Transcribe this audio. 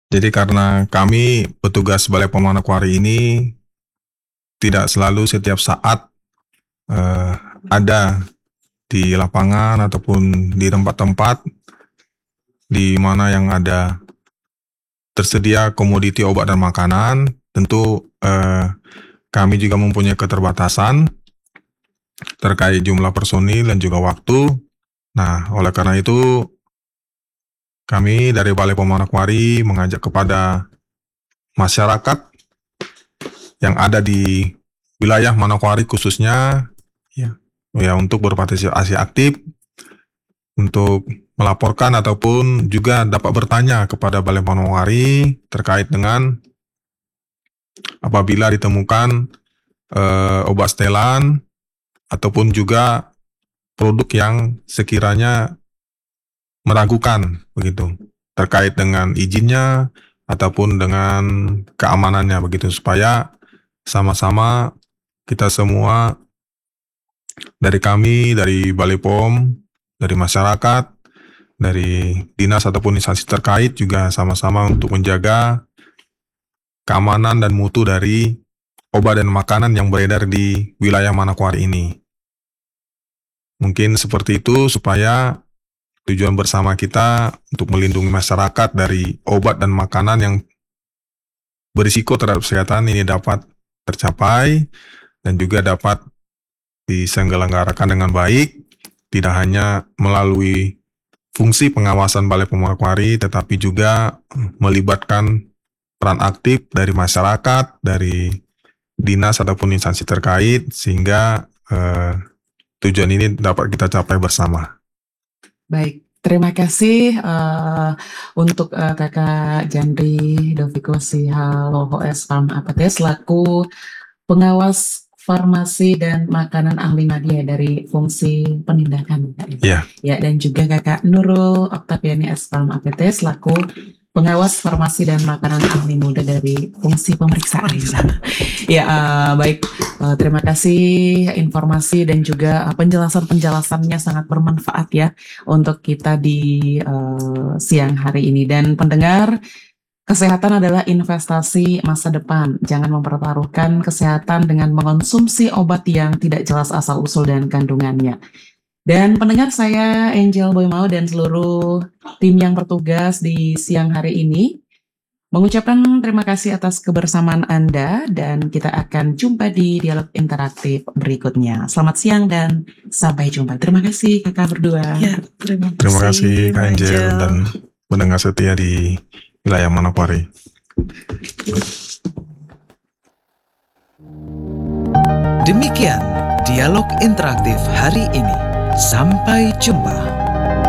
Jadi karena kami petugas Balai Pom Manokwari ini tidak selalu setiap saat eh, ada di lapangan ataupun di tempat-tempat di mana yang ada tersedia komoditi obat dan makanan. Tentu kami juga mempunyai keterbatasan terkait jumlah personil dan juga waktu. Nah, oleh karena itu kami dari Balai Pom Manokwari mengajak kepada masyarakat yang ada di wilayah Manokwari khususnya ya untuk berpartisipasi aktif untuk melaporkan ataupun juga dapat bertanya kepada Balai Pom Manokwari terkait dengan apabila ditemukan obat setelan ataupun juga produk yang sekiranya meragukan begitu terkait dengan izinnya ataupun dengan keamanannya begitu, supaya sama-sama kita semua dari kami, dari Balai Pom, dari masyarakat, dari dinas ataupun instansi terkait juga sama-sama untuk menjaga keamanan dan mutu dari obat dan makanan yang beredar di wilayah Manokwari ini. Mungkin seperti itu supaya tujuan bersama kita untuk melindungi masyarakat dari obat dan makanan yang berisiko terhadap kesehatan ini dapat tercapai dan juga dapat diselenggarakan dengan baik, tidak hanya melalui fungsi pengawasan Balai Pom Manokwari, tetapi juga melibatkan peran aktif dari masyarakat, dari dinas ataupun instansi terkait, sehingga tujuan ini dapat kita capai bersama. Baik, terima kasih untuk Kakak Jandri Doviko Sihaloho S.Farm APT selaku pengawas farmasi dan makanan ahli media dari fungsi penindakan. Ya. Ya, dan juga Kakak Nurul Oktaviani S.Farm APT selaku pengawas farmasi dan makanan ahli muda dari fungsi pemeriksaan. Ya, baik. Terima kasih informasi dan juga penjelasan-penjelasannya sangat bermanfaat ya untuk kita di siang hari ini. Dan pendengar, kesehatan adalah investasi masa depan. Jangan mempertaruhkan kesehatan dengan mengonsumsi obat yang tidak jelas asal-usul dan kandungannya. Dan pendengar, saya Angel Boymau dan seluruh tim yang bertugas di siang hari ini mengucapkan terima kasih atas kebersamaan Anda dan kita akan jumpa di dialog interaktif berikutnya. Selamat siang dan sampai jumpa. Terima kasih kakak berdua. Ya, Terima kasih Kak Angel dan pendengar setia di wilayah Manokwari. Demikian dialog interaktif hari ini. Sampai jumpa.